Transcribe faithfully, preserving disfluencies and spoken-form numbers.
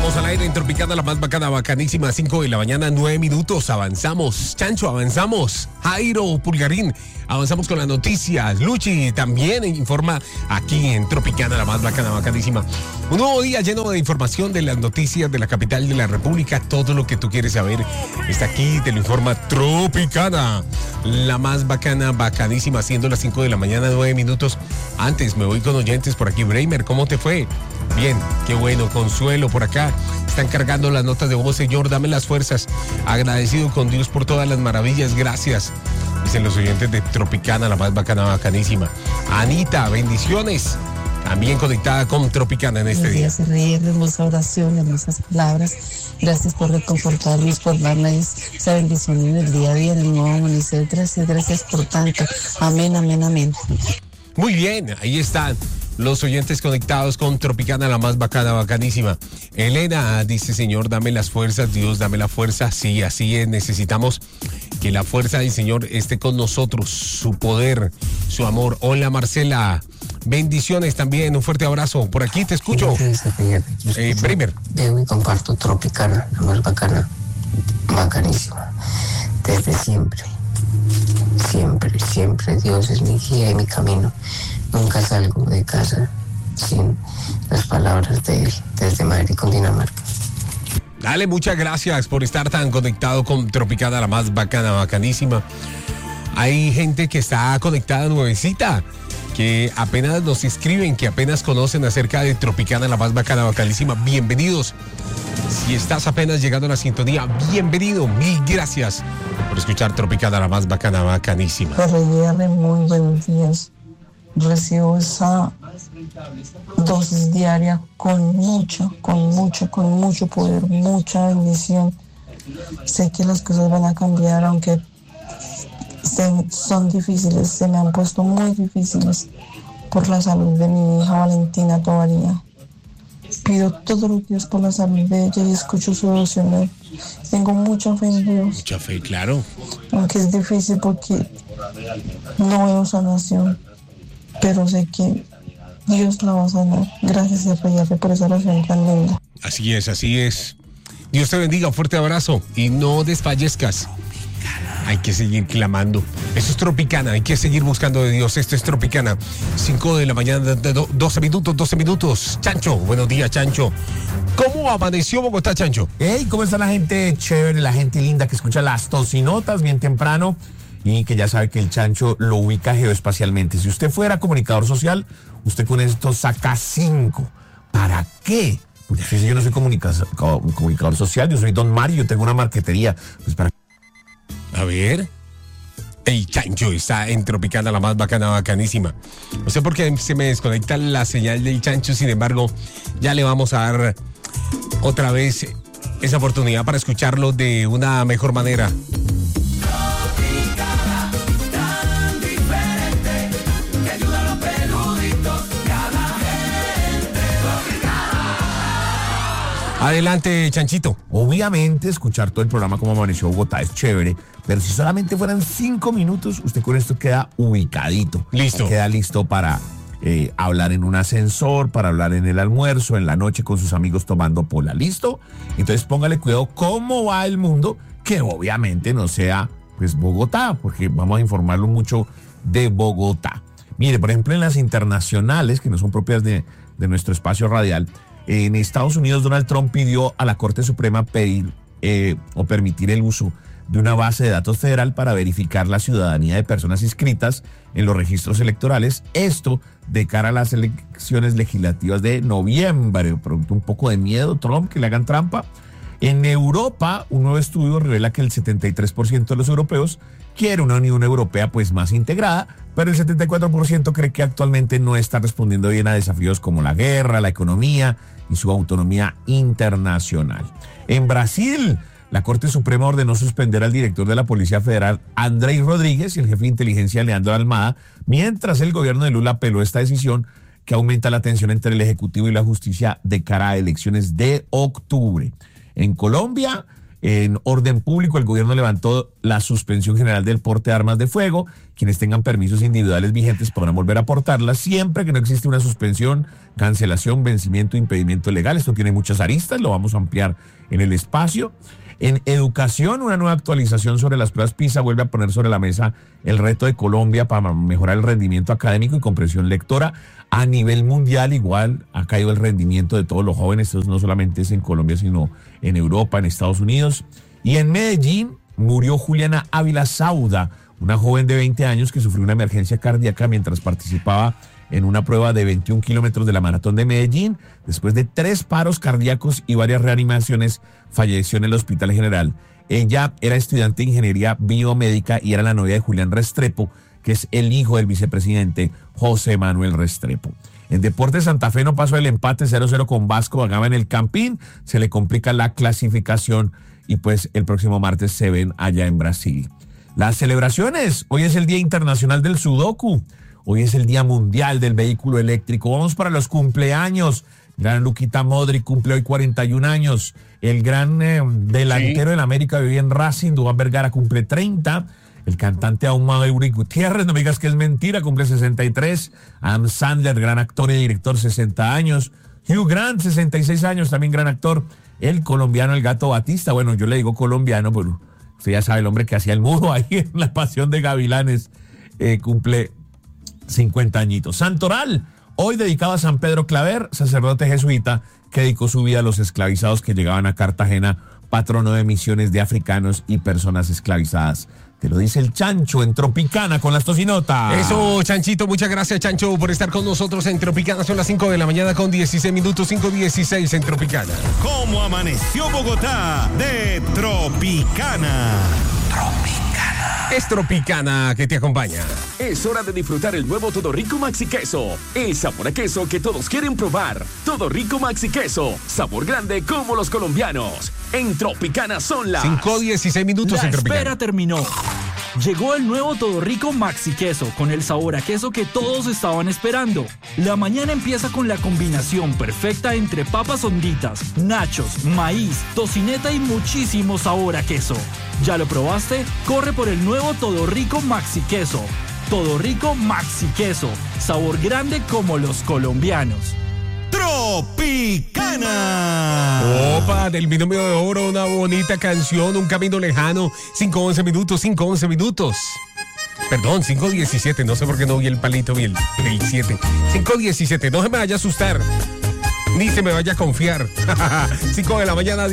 Estamos al aire en Tropicana, la más bacana, bacanísima, cinco de la mañana, nueve minutos, avanzamos. Chancho, avanzamos. Jairo Pulgarín, avanzamos con las noticias. Luchi también informa aquí en Tropicana, la más bacana, bacanísima. Un nuevo día lleno de información de las noticias de la capital de la República. Todo lo que tú quieres saber está aquí, te lo informa Tropicana, la más bacana, bacanísima, siendo las cinco de la mañana, nueve minutos. Antes me voy con oyentes por aquí. Bramer, ¿cómo te fue? Bien, qué bueno. Consuelo por acá. Están cargando las notas de voz. Señor, dame las fuerzas. Agradecido con Dios por todas las maravillas. Gracias. Dicen los oyentes de Tropicana, la más bacana, bacanísima. Anita, bendiciones. También conectada con Tropicana en este día. Gracias, Rey, hermosa oración, hermosas palabras. Gracias por reconfortarnos, por darles esa bendición en el día a día, en el nuevo amanecer. Gracias, gracias por tanto. Amén, amén, amén. Muy bien, ahí están los oyentes conectados con Tropicana, la más bacana, bacanísima. Elena dice, Señor, dame las fuerzas, Dios, dame la fuerza. Sí, así es, necesitamos que la fuerza del Señor esté con nosotros, su poder, su amor. Hola, Marcela, bendiciones también, un fuerte abrazo. Por aquí te escucho. Eh, Primer. Yo comparto Tropicana, la más bacana, bacanísima, desde siempre. Siempre, siempre Dios es mi guía y mi camino. Nunca salgo de casa sin las palabras de Él, desde Madrid, Cundinamarca. Dale, muchas gracias por estar tan conectado con Tropicana, la más bacana, bacanísima. Hay gente que está conectada nuevecita, que apenas nos escriben, que apenas conocen acerca de Tropicana, la más bacana, bacanísima. Bienvenidos. Si estás apenas llegando a la sintonía, bienvenido. Mil gracias por escuchar Tropicana, la más bacana, bacanísima. R R, muy buenos días. Recibo esa dosis diaria con mucho, con mucho, con mucho poder, mucha bendición. Sé que las cosas van a cambiar, aunque se, son difíciles, se me han puesto muy difíciles por la salud de mi hija Valentina Tovaría. Pido todos los días por la salud de ella y escucho su oración. Tengo mucha fe en Dios. Mucha fe, claro. Aunque es difícil porque no veo sanación, pero sé que Dios la va a sanar. Gracias, F por esa oración tan linda. Así es, así es. Dios te bendiga, un fuerte abrazo y no desfallezcas. Hay que seguir clamando. Eso es Tropicana, hay que seguir buscando de Dios. Esto es Tropicana. cinco de la mañana, doce minutos, doce minutos. Chancho, buenos días, Chancho. ¿Cómo amaneció Bogotá, Chancho? Hey, ¿cómo está la gente chévere, la gente linda que escucha las tocinotas bien temprano y que ya sabe que el Chancho lo ubica geoespacialmente? Si usted fuera comunicador social, usted con esto saca cinco. ¿Para qué? Porque si yo no soy comunica- comunicador social, yo soy Don Mario, yo tengo una marquetería. Pues para A ver. El Chancho está en Tropicana, la más bacana, bacanísima. No sé por qué se me desconecta la señal del Chancho, sin embargo, ya le vamos a dar otra vez esa oportunidad para escucharlo de una mejor manera. Adelante, Chanchito. Obviamente, escuchar todo el programa como amaneció Bogotá es chévere, pero si solamente fueran cinco minutos, usted con esto queda ubicadito. Listo. Queda listo para eh, hablar en un ascensor, para hablar en el almuerzo, en la noche con sus amigos tomando pola. ¿Listo? Entonces póngale cuidado cómo va el mundo, que obviamente no sea pues Bogotá, porque vamos a informarlo mucho de Bogotá. Mire, por ejemplo, en las internacionales, que no son propias de, de nuestro espacio radial, en Estados Unidos, Donald Trump pidió a la Corte Suprema pedir eh, o permitir el uso de una base de datos federal para verificar la ciudadanía de personas inscritas en los registros electorales. Esto de cara a las elecciones legislativas de noviembre. Pregunto, un poco de miedo, Trump, que le hagan trampa. En Europa, un nuevo estudio revela que el setenta y tres por ciento de los europeos quiere una Unión Europea pues más integrada, pero el setenta y cuatro por ciento cree que actualmente no está respondiendo bien a desafíos como la guerra, la economía y su autonomía internacional. En Brasil, la Corte Suprema ordenó suspender al director de la Policía Federal, Andrei Rodríguez, y el jefe de inteligencia, Leandro Almada, mientras el gobierno de Lula apeló esta decisión que aumenta la tensión entre el Ejecutivo y la Justicia de cara a elecciones de octubre. En Colombia, En orden público, el gobierno levantó la suspensión general del porte de armas de fuego. Quienes tengan permisos individuales vigentes podrán volver a portarlas siempre que no existe una suspensión, cancelación, vencimiento, impedimento legal. Esto tiene muchas aristas, lo vamos a ampliar en el espacio. En educación, una nueva actualización sobre las pruebas PISA vuelve a poner sobre la mesa el reto de Colombia para mejorar el rendimiento académico y comprensión lectora. A nivel mundial igual ha caído el rendimiento de todos los jóvenes, esto no solamente es en Colombia, sino en Europa, en Estados Unidos. Y en Medellín murió Juliana Ávila Sauda, una joven de veinte años que sufrió una emergencia cardíaca mientras participaba en una prueba de veintiún kilómetros de la Maratón de Medellín. Después de tres paros cardíacos y varias reanimaciones, falleció en el Hospital General. Ella era estudiante de ingeniería biomédica y era la novia de Julián Restrepo, que es el hijo del vicepresidente José Manuel Restrepo. En Deportes, Santa Fe no pasó el empate cero cero con Vasco da Gama en el Campín. Se le complica la clasificación y pues el próximo martes se ven allá en Brasil. Las celebraciones. Hoy es el Día Internacional del Sudoku. Hoy es el Día Mundial del Vehículo Eléctrico. Vamos para los cumpleaños. Gran Luquita Modric cumple hoy cuarenta y un años. El gran eh, delantero sí. del América vivía en Racing, Duván Vergara, cumple treinta. El cantante Aumauri Gutiérrez, no me digas que es mentira, cumple sesenta y tres. Adam Sandler, gran actor y director, sesenta años. Hugh Grant, sesenta y seis años, también gran actor. El colombiano, el Gato Batista, bueno, yo le digo colombiano, pero usted ya sabe, el hombre que hacía el mudo ahí en La Pasión de Gavilanes, eh, cumple cincuenta añitos. Santoral, hoy dedicado a San Pedro Claver, sacerdote jesuita que dedicó su vida a los esclavizados que llegaban a Cartagena, patrono de misiones de africanos y personas esclavizadas. Te lo dice el Chancho en Tropicana con las tocinotas. Eso, Chanchito, muchas gracias, Chancho, por estar con nosotros en Tropicana. Son las cinco de la mañana con dieciséis minutos, cinco dieciséis en Tropicana. ¿Cómo amaneció Bogotá de Tropicana? Tropicana. Es Tropicana que te acompaña. Es hora de disfrutar el nuevo Todo Rico Maxi Queso. El sabor a queso que todos quieren probar. Todo Rico Maxi Queso. Sabor grande como los colombianos. En Tropicana son las cinco dieciséis minutos La en Tropicana. espera terminó. Llegó el nuevo Todo Rico Maxi Queso con el sabor a queso que todos estaban esperando. La mañana empieza con la combinación perfecta entre papas honditas, nachos, maíz, tocineta y muchísimo sabor a queso. ¿Ya lo probaste? Corre por el nuevo Todo Rico Maxi Queso. Todo Rico Maxi Queso. Sabor grande como los colombianos. Tropicana. Opa, del binomio de oro, una bonita canción, un camino lejano. cinco once minutos, cinco once minutos. Perdón, cinco diecisiete, no sé por qué no vi el palito, vi el, el siete. cinco diecisiete, no se me vaya a asustar, ni se me vaya a confiar. cinco de la mañana.